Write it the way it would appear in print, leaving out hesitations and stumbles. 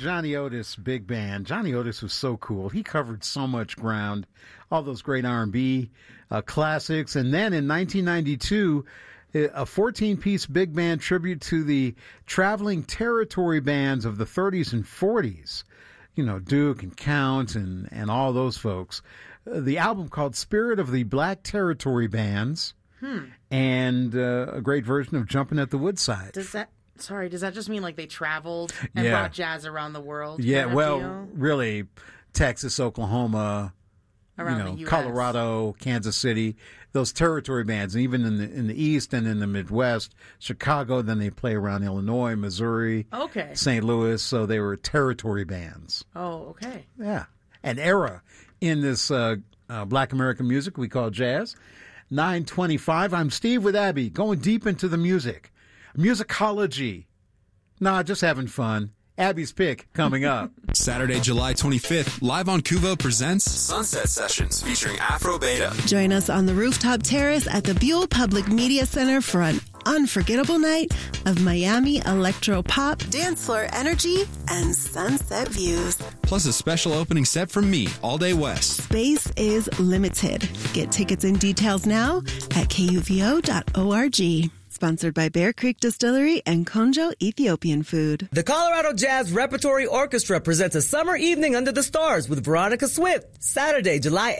Johnny Otis big band. Johnny Otis was so cool. He covered so much ground, all those great R&B classics. And then in 1992, a 14-piece big band tribute to the traveling territory bands of the 30s and 40s. You know, Duke and Count and all those folks. The album called Spirit of the Black Territory Bands. And a great version of Jumping at the Woodside. Does that just mean like they traveled and brought jazz around the world? Yeah, well, really, Texas, Oklahoma, around the US. Colorado, Kansas City, those territory bands, and even in the East and in the Midwest, Chicago, then they play around Illinois, Missouri, St. Louis, so they were territory bands. Oh, okay. Yeah. An era in this Black American music we call jazz. 9:25. I'm Steve with Abby, going deep into the music. Musicology. Nah, just having fun. Abby's pick coming up. Saturday, July 25th, Live on Kuvo presents Sunset Sessions featuring Afro Beta. Join us on the rooftop terrace at the Buell Public Media Center for an unforgettable night of Miami electro pop, dance floor energy, and sunset views. Plus a special opening set from me, All Day West. Space is limited. Get tickets and details now at kuvo.org. Sponsored by Bear Creek Distillery and Konjo Ethiopian Food. The Colorado Jazz Repertory Orchestra presents a summer evening under the stars with Veronica Swift. Saturday, July